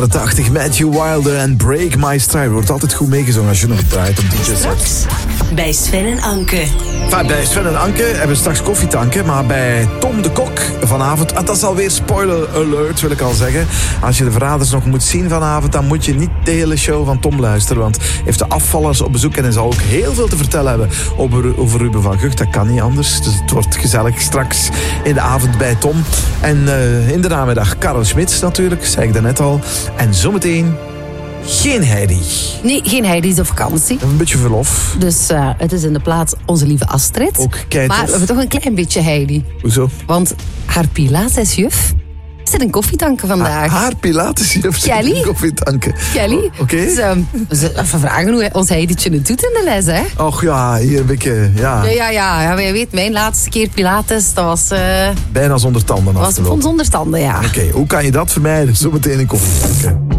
80 Matthew Wilder en Break My Stride. Wordt altijd goed meegezongen als je nog draait op DJ-set. Straks bij Sven en Anke. Enfin, bij Sven en Anke hebben we straks koffietanken. Maar bij Tom de Kok vanavond... dat is alweer spoiler alert, wil ik al zeggen. Als je de verraders nog moet zien vanavond... dan moet je niet de hele show van Tom luisteren. Want hij heeft de afvallers op bezoek... en hij zal ook heel veel te vertellen hebben over Ruben van Gucht. Dat kan niet anders. Dus het wordt gezellig straks in de avond bij Tom. En in de namiddag Karel Schmitz natuurlijk, zei ik daarnet al. En zometeen geen Heidi. Nee, geen Heidi is op vakantie. Een beetje verlof. Dus het is in de plaats onze lieve Astrid. Ook keitof. Maar we hebben toch een klein beetje Heidi. Hoezo? Want haar Pilatesjuf zit een koffietanken vandaag. Haar Pilatesjuf zit Kelly? een koffietanken. Kelly. Oké. Dus, we vragen hoe ons Heidietje het doet in de les, hè? Och ja, hier een beetje, ja. Ja, je weet, mijn laatste keer Pilates, dat was... Bijna zonder tanden was achterop. zonder tanden, ja. Oké, hoe kan je dat vermijden? Zometeen een koffietanken.